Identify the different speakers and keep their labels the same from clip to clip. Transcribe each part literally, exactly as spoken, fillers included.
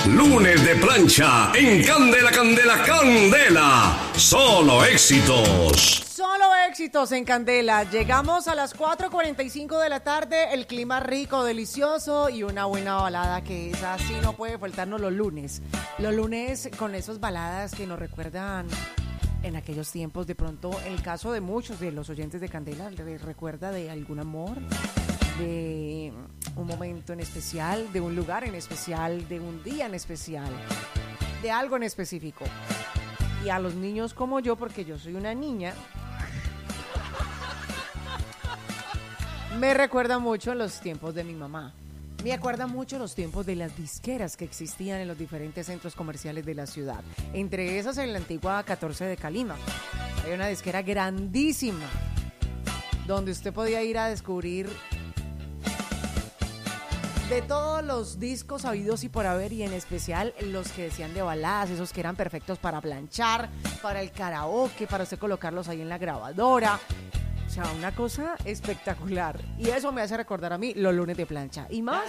Speaker 1: Lunes de plancha en Candela, Candela, Candela. Solo éxitos.
Speaker 2: Solo éxitos en Candela. Llegamos a las cuatro cuarenta y cinco de la tarde. El clima rico, delicioso y una buena balada que es así. No puede faltarnos los lunes. Los lunes con esas baladas que nos recuerdan en aquellos tiempos. De pronto, el caso de muchos de los oyentes de Candela les recuerda de algún amor, de un momento en especial, de un lugar en especial, de un día en especial, de algo en específico. Y a los niños como yo, porque yo soy una niña, me recuerda mucho los tiempos de mi mamá. Me acuerda mucho los tiempos de las disqueras que existían en los diferentes centros comerciales de la ciudad. Entre esas, en la antigua catorce de Calima. Hay una disquera grandísima donde usted podía ir a descubrir de todos los discos habidos y por haber, y en especial los que decían de baladas, esos que eran perfectos para planchar, para el karaoke, para usted colocarlos ahí en la grabadora. O sea, una cosa espectacular. Y eso me hace recordar a mí los lunes de plancha. Y más,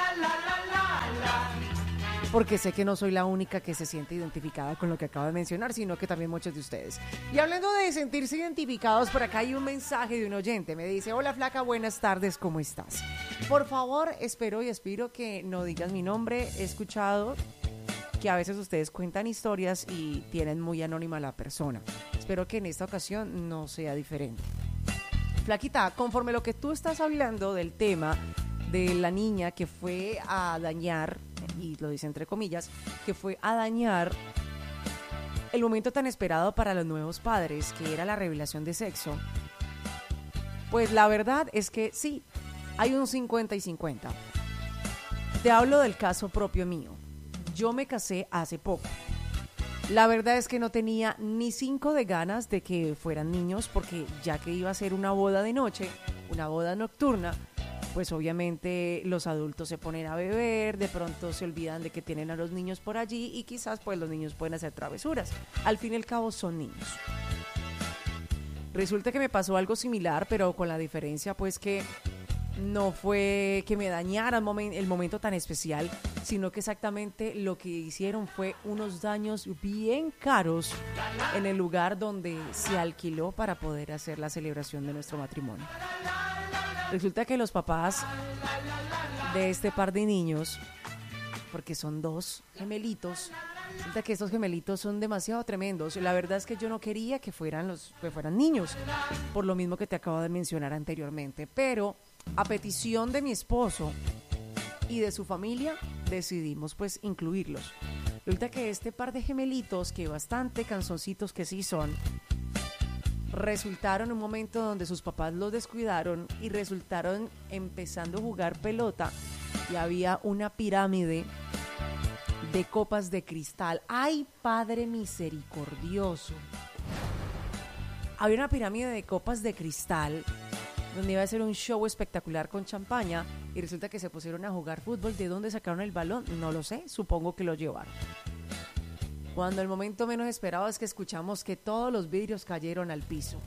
Speaker 2: porque sé que no soy la única que se siente identificada con lo que acabo de mencionar, sino que también muchos de ustedes. Y hablando de sentirse identificados, por acá hay un mensaje de un oyente. Me dice: hola flaca, buenas tardes, ¿cómo estás? Por favor, espero y aspiro que no digas mi nombre. He escuchado que a veces ustedes cuentan historias y tienen muy anónima la persona. Espero que en esta ocasión no sea diferente. Flaquita, conforme lo que tú estás hablando del tema de la niña que fue a dañar, y lo dice entre comillas, que fue a dañar el momento tan esperado para los nuevos padres, que era la revelación de sexo, pues la verdad es que sí, hay un cincuenta y cincuenta. Te hablo del caso propio mío. Yo me casé hace poco. La verdad es que no tenía ni cinco de ganas de que fueran niños, porque ya que iba a ser una boda de noche, una boda nocturna, pues obviamente los adultos se ponen a beber, de pronto se olvidan de que tienen a los niños por allí y quizás pues los niños pueden hacer travesuras. Al fin y al cabo son niños. Resulta que me pasó algo similar, pero con la diferencia pues que no fue que me dañara el, momen- el momento tan especial, sino que exactamente lo que hicieron fue unos daños bien caros en el lugar donde se alquiló para poder hacer la celebración de nuestro matrimonio. Resulta que los papás de este par de niños, porque son dos gemelitos, resulta que estos gemelitos son demasiado tremendos. La verdad es que yo no quería que fueran los que fueran niños, por lo mismo que te acabo de mencionar anteriormente, pero a petición de mi esposo y de su familia decidimos pues incluirlos. Resulta que este par de gemelitos, que bastante canzoncitos que sí son, resultaron en un momento donde sus papás los descuidaron y resultaron empezando a jugar pelota, y había una pirámide de copas de cristal. ¡Ay, Padre misericordioso! Había una pirámide de copas de cristal donde iba a ser un show espectacular con champaña, y resulta que se pusieron a jugar fútbol. ¿De dónde sacaron el balón? No lo sé, supongo que lo llevaron. Cuando el momento menos esperado es que escuchamos que todos los vidrios cayeron al piso.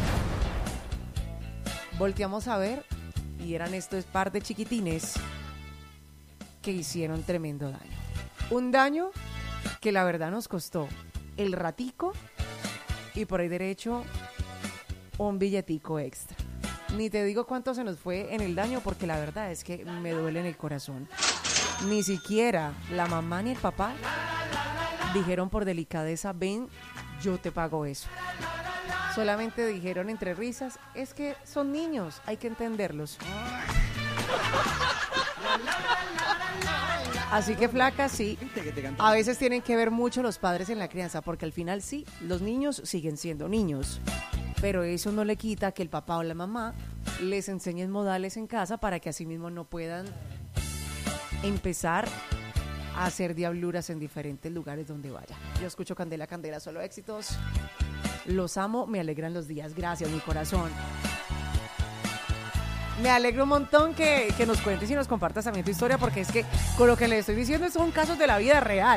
Speaker 2: Volteamos a ver y eran estos par de chiquitines que hicieron tremendo daño. Un daño que la verdad nos costó el ratico y por ahí derecho un billetico extra. Ni te digo cuánto se nos fue en el daño, porque la verdad es que me duele en el corazón. Ni siquiera la mamá ni el papá dijeron por delicadeza: ven, yo te pago eso. Solamente dijeron entre risas: es que son niños, hay que entenderlos. Así que flaca, sí, a veces tienen que ver mucho los padres en la crianza, porque al final sí, los niños siguen siendo niños, pero eso no le quita que el papá o la mamá les enseñen modales en casa para que así mismo no puedan empezar a hacer diabluras en diferentes lugares donde vaya. Yo escucho Candela, Candela, solo éxitos. Los amo, me alegran los días. Gracias, mi corazón. Me alegro un montón que, que nos cuentes y nos compartas también tu historia, porque es que con lo que le estoy diciendo son casos de la vida real.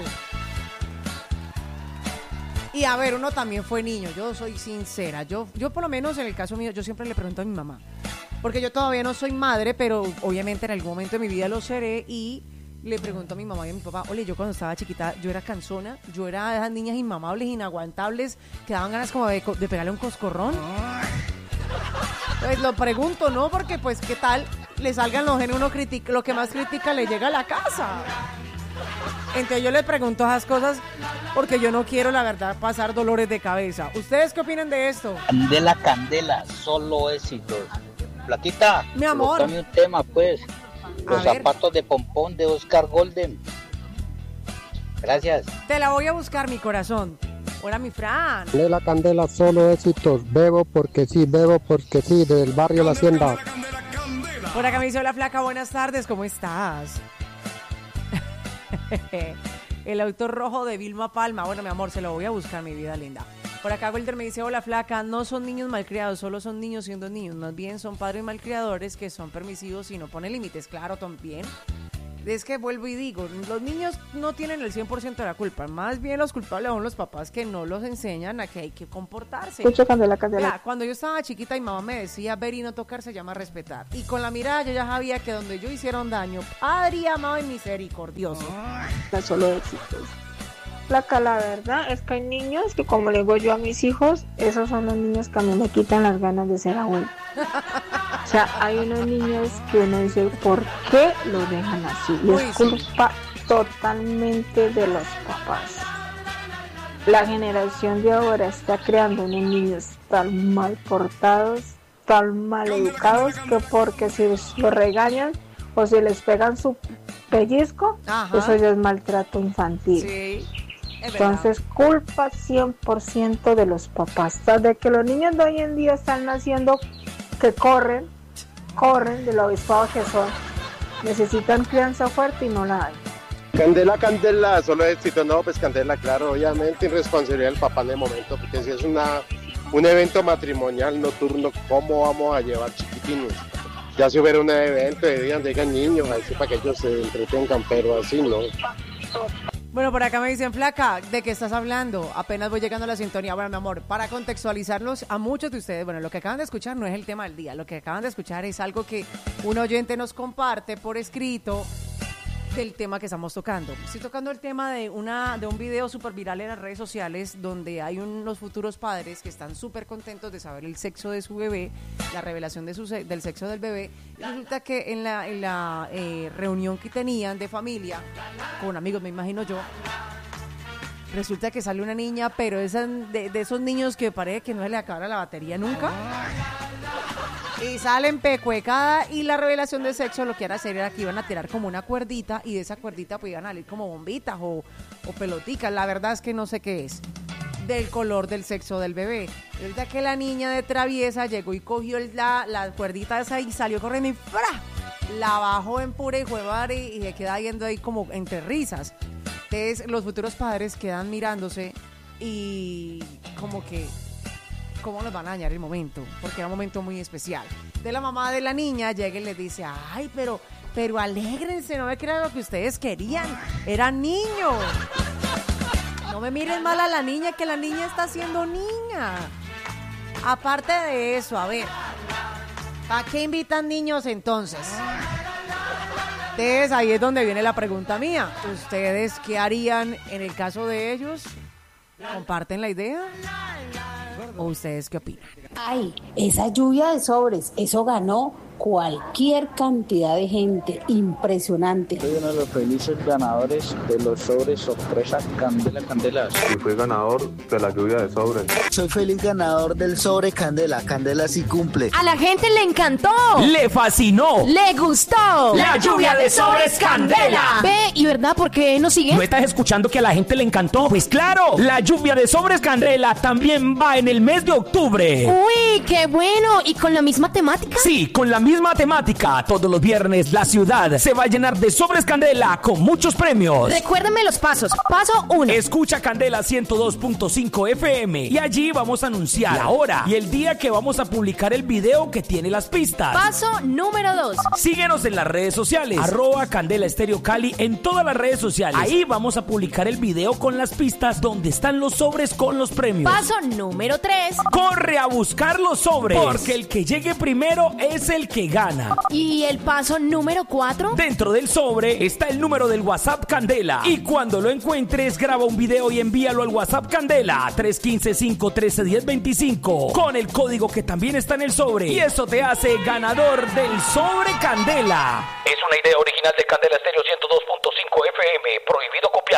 Speaker 2: Y a ver, uno también fue niño, yo soy sincera. Yo, yo por lo menos en el caso mío, yo siempre le pregunto a mi mamá, porque yo todavía no soy madre, pero obviamente en algún momento de mi vida lo seré, y le pregunto a mi mamá y a mi papá, oye, yo cuando estaba chiquita, yo era cansona, yo era de esas niñas inmamables, inaguantables, que daban ganas como de, de pegarle un coscorrón. Pues lo pregunto, ¿no? Porque pues, ¿qué tal? Le salgan los genes, uno critica, lo que más critica le llega a la casa. Entonces yo les pregunto esas cosas porque yo no quiero, la verdad, pasar dolores de cabeza. ¿Ustedes qué opinan de esto?
Speaker 3: Candela, candela, solo éxitos. Flaquita,
Speaker 2: mi amor,
Speaker 3: colócame un tema, pues. Los
Speaker 2: a
Speaker 3: zapatos ver. de pompón de Oscar Golden. Gracias.
Speaker 2: Te la voy a buscar, mi corazón. Hola, mi Fran.
Speaker 4: Candela, candela, solo éxitos. Bebo porque sí, bebo porque sí, del barrio La Hacienda.
Speaker 2: Por acá me dice, hola, Flaca, buenas tardes, ¿cómo estás? El auto rojo de Vilma Palma. Bueno, mi amor, se lo voy a buscar, mi vida linda. Por acá Wilder me dice, hola, Flaca, no son niños malcriados, solo son niños siendo niños. Más bien son padres malcriadores que son permisivos y no ponen límites. Claro, también. Es que vuelvo y digo, los niños no tienen el cien por ciento de la culpa. Más bien los culpables son los papás que no los enseñan a que hay que comportarse.
Speaker 5: Escucha, Candela, Candela.
Speaker 2: Mira, cuando yo estaba chiquita, mi mamá me decía, ver y no tocar se llama respetar. Y con la mirada yo ya sabía que donde yo hiciera un daño, Padre amado y misericordioso.
Speaker 5: No solo éxitos. Flaca, la verdad es que hay niños que, como le digo yo a mis hijos, esos son los niños que a mí me quitan las ganas de ser abuelo. O sea, hay unos niños que uno dice, ¿por qué lo dejan así? Y es culpa totalmente de los papás. La generación de ahora está creando unos niños tan mal portados, tan mal educados, que porque si los regañan o si les pegan su pellizco, ajá, eso ya es maltrato infantil.
Speaker 2: Sí.
Speaker 5: Entonces, culpa cien por ciento de los papás. De que los niños de hoy en día están naciendo que corren, corren de lo avispados que son. Necesitan crianza fuerte y no la hay.
Speaker 4: Candela, candela, solo éxito. No, pues candela, claro, obviamente irresponsabilidad del papá en el momento, porque si es una un evento matrimonial nocturno, ¿cómo vamos a llevar chiquitines? Ya si hubiera un evento de día donde digan niños, así para que ellos se entretengan, pero así no.
Speaker 2: Bueno, por acá me dicen, Flaca, ¿de qué estás hablando? Apenas voy llegando a la sintonía. Bueno, mi amor, para contextualizarlos a muchos de ustedes, bueno, lo que acaban de escuchar no es el tema del día. Lo que acaban de escuchar es algo que un oyente nos comparte por escrito del tema que estamos tocando. Estoy tocando el tema de una de un video súper viral en las redes sociales donde hay unos futuros padres que están súper contentos de saber el sexo de su bebé, la revelación de su, del sexo del bebé. Y resulta que en la, en la eh, reunión que tenían de familia, con amigos me imagino yo, resulta que sale una niña, pero esa, de, de esos niños que parece que no se le acaba la batería nunca. Y salen pecuecada, y la revelación del sexo lo que era hacer era que iban a tirar como una cuerdita, y de esa cuerdita pues iban a salir como bombitas o, o peloticas. La verdad es que no sé qué es, del color del sexo del bebé. Y ahorita que la niña de traviesa llegó y cogió el, la, la cuerdita esa y salió corriendo y ¡fra! La bajó en pura y juevar, y, y se queda yendo ahí como entre risas. Entonces los futuros padres quedan mirándose y como que cómo nos van a dañar el momento, porque era un momento muy especial. De la mamá de la niña llega y le dice, ay, pero, pero alégrense, no me crean lo que ustedes querían, eran niños. No me miren mal a la niña, que la niña está siendo niña. Aparte de eso, a ver, ¿para qué invitan niños entonces? Entonces ahí es donde viene la pregunta mía. ¿Ustedes qué harían en el caso de ellos? ¿Comparten la idea? ¿O ustedes qué opinan?
Speaker 6: Ay, esa lluvia de sobres, eso ganó cualquier cantidad de gente, impresionante.
Speaker 3: Soy uno de los felices ganadores de los sobres sorpresa Candela Candela.
Speaker 7: Y fui ganador de la lluvia de sobres.
Speaker 8: Soy feliz ganador del sobre Candela. Candela sí cumple.
Speaker 9: A la gente le encantó.
Speaker 10: Le fascinó.
Speaker 9: Le gustó.
Speaker 10: La lluvia de sobres Candela.
Speaker 9: Ve, ¿y verdad por qué no sigue?
Speaker 10: ¿No estás escuchando que a la gente le encantó? Pues claro, la lluvia de sobres Candela también va en el mes de octubre.
Speaker 9: Uy, qué bueno. ¿Y con la misma temática?
Speaker 10: Sí, con la misma temática. Todos los viernes la ciudad se va a llenar de sobres Candela con muchos premios.
Speaker 9: Recuérdame los pasos. Paso uno.
Speaker 10: Escucha Candela ciento dos punto cinco F M y allí vamos a anunciar la hora y el día que vamos a publicar el video que tiene las pistas.
Speaker 9: Paso número dos.
Speaker 10: Síguenos en las redes sociales, arroba Candela Estéreo Cali en todas las redes sociales. Ahí vamos a publicar el video con las pistas donde están los sobres con los premios.
Speaker 9: Paso número tres.
Speaker 10: Corre a buscar buscar los sobres, porque el que llegue primero es el que gana.
Speaker 9: ¿Y el paso número cuatro?
Speaker 10: Dentro del sobre está el número del WhatsApp Candela. Y cuando lo encuentres, graba un video y envíalo al WhatsApp Candela tres uno cinco, cinco uno tres, uno cero dos cinco con el código que también está en el sobre. Y eso te hace ganador del sobre Candela.
Speaker 11: Es una idea original de Candela Estéreo ciento dos punto cinco F M. Prohibido copiar.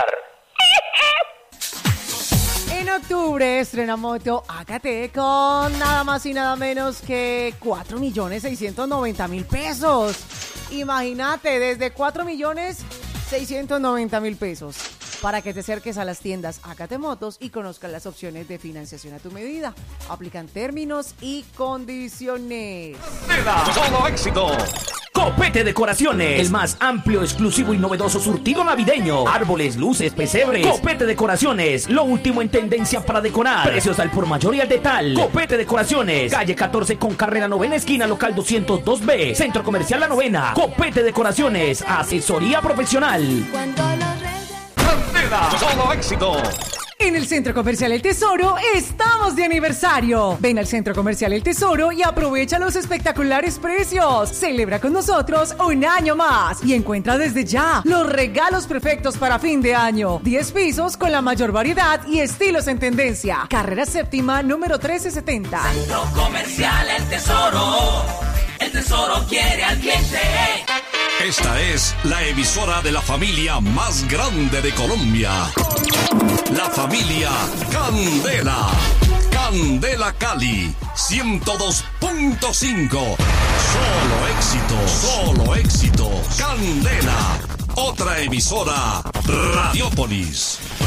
Speaker 2: En octubre estrena moto Acate con nada más y nada menos que cuatro millones seiscientos noventa mil pesos. Imagínate, desde cuatro millones seiscientos noventa mil pesos. Para que te acerques a las tiendas Acate Motos y conozcas las opciones de financiación a tu medida. Aplican términos y condiciones.
Speaker 10: ¡Solo éxito! Copete Decoraciones, el más amplio, exclusivo y novedoso surtido navideño. Árboles, luces, pesebres. Copete Decoraciones, lo último en tendencia para decorar. Precios al por mayor y al detal. Copete Decoraciones, calle catorce con carrera novena esquina, local doscientos dos B, Centro Comercial La Novena. Copete Decoraciones, asesoría profesional.
Speaker 9: Cuando los reyes...
Speaker 10: ¡Solo éxito!
Speaker 2: En el Centro Comercial El Tesoro estamos de aniversario. Ven al Centro Comercial El Tesoro y aprovecha los espectaculares precios. Celebra con nosotros un año más y encuentra desde ya los regalos perfectos para fin de año. diez pisos con la mayor variedad y estilos en tendencia. Carrera séptima, número trece setenta.
Speaker 12: Centro Comercial El Tesoro. El Tesoro quiere al cliente.
Speaker 1: Esta es la emisora de la familia más grande de Colombia. La familia Candela. Candela Cali, ciento dos punto cinco. Solo éxitos, solo éxitos. Candela, otra emisora Radiópolis.